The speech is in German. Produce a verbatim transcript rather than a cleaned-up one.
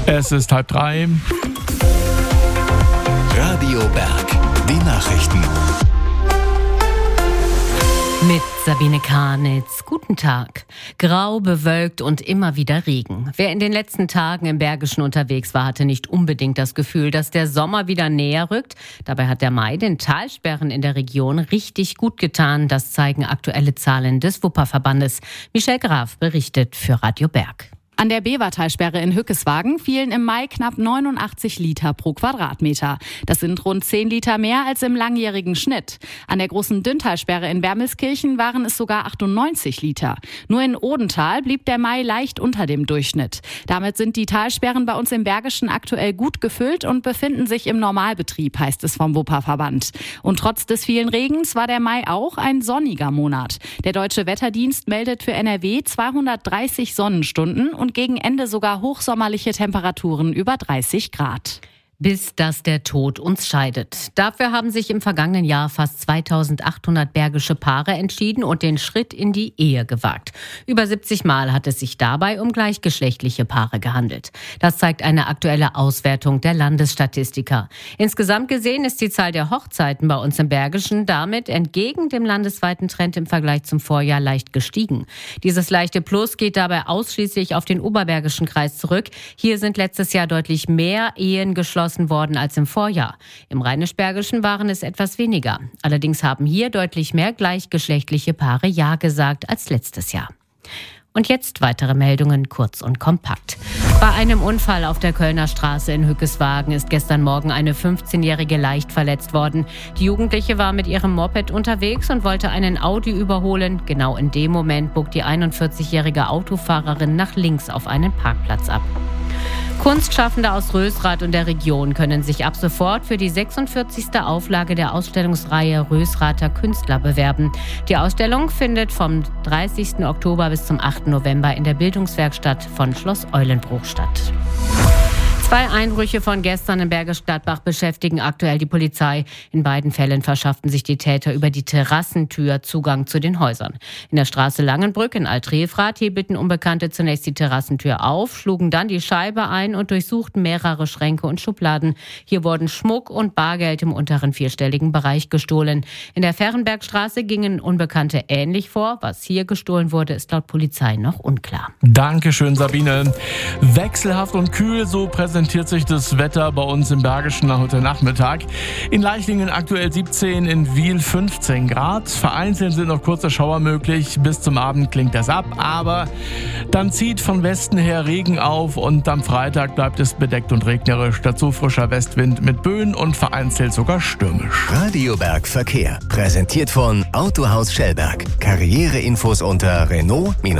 Es ist halb drei. Radio Berg, die Nachrichten. Mit Sabine Karnitz. Guten Tag. Grau, bewölkt und immer wieder Regen. Wer in den letzten Tagen im Bergischen unterwegs war, hatte nicht unbedingt das Gefühl, dass der Sommer wieder näher rückt. Dabei hat der Mai den Talsperren in der Region richtig gut getan. Das zeigen aktuelle Zahlen des Wupperverbandes. Michelle Graf berichtet für Radio Berg. An der Bevertalsperre in Hückeswagen fielen im Mai knapp neunundachtzig Liter pro Quadratmeter. Das sind rund zehn Liter mehr als im langjährigen Schnitt. An der großen Dünntalsperre in Wermelskirchen waren es sogar achtundneunzig Liter. Nur in Odental blieb der Mai leicht unter dem Durchschnitt. Damit sind die Talsperren bei uns im Bergischen aktuell gut gefüllt und befinden sich im Normalbetrieb, heißt es vom Wupperverband. Und trotz des vielen Regens war der Mai auch ein sonniger Monat. Der Deutsche Wetterdienst meldet für N R W zweihundertdreißig Sonnenstunden und gegen Ende sogar hochsommerliche Temperaturen über dreißig Grad. Bis dass der Tod uns scheidet. Dafür haben sich im vergangenen Jahr fast zweitausendachthundert bergische Paare entschieden und den Schritt in die Ehe gewagt. Über siebzig Mal hat es sich dabei um gleichgeschlechtliche Paare gehandelt. Das zeigt eine aktuelle Auswertung der Landesstatistiker. Insgesamt gesehen ist die Zahl der Hochzeiten bei uns im Bergischen damit entgegen dem landesweiten Trend im Vergleich zum Vorjahr leicht gestiegen. Dieses leichte Plus geht dabei ausschließlich auf den Oberbergischen Kreis zurück. Hier sind letztes Jahr deutlich mehr Ehen geschlossen worden als im Vorjahr. Im Rheinisch-Bergischen waren es etwas weniger. Allerdings haben hier deutlich mehr gleichgeschlechtliche Paare Ja gesagt als letztes Jahr. Und jetzt weitere Meldungen, kurz und kompakt. Bei einem Unfall auf der Kölner Straße in Hückeswagen ist gestern Morgen eine fünfzehnjährige leicht verletzt worden. Die Jugendliche war mit ihrem Moped unterwegs und wollte einen Audi überholen. Genau in dem Moment bog die einundvierzigjährige Autofahrerin nach links auf einen Parkplatz ab. Kunstschaffende aus Rösrath und der Region können sich ab sofort für die sechsundvierzigste Auflage der Ausstellungsreihe Rösrather Künstler bewerben. Die Ausstellung findet vom dreißigsten Oktober bis zum achten November in der Bildungswerkstatt von Schloss Eulenbruch statt. Zwei Einbrüche von gestern in Bergisch Gladbach beschäftigen aktuell die Polizei. In beiden Fällen verschafften sich die Täter über die Terrassentür Zugang zu den Häusern. In der Straße Langenbrück in Alt-Refrath hebelten Unbekannte zunächst die Terrassentür auf, schlugen dann die Scheibe ein und durchsuchten mehrere Schränke und Schubladen. Hier wurden Schmuck und Bargeld im unteren vierstelligen Bereich gestohlen. In der Ferrenbergstraße gingen Unbekannte ähnlich vor. Was hier gestohlen wurde, ist laut Polizei noch unklar. Dankeschön, Sabine. Wechselhaft und kühl, so präsentiert sich das Wetter bei uns im Bergischen heute Nachmittag. In Leichlingen aktuell siebzehn, in Wiel fünfzehn Grad. Vereinzelt sind noch kurze Schauer möglich. Bis zum Abend klingt das ab, aber dann zieht von Westen her Regen auf und am Freitag bleibt es bedeckt und regnerisch. Dazu frischer Westwind mit Böen und vereinzelt sogar stürmisch. Radio Berg Verkehr, präsentiert von Autohaus Schellberg. Karriereinfos unter Renault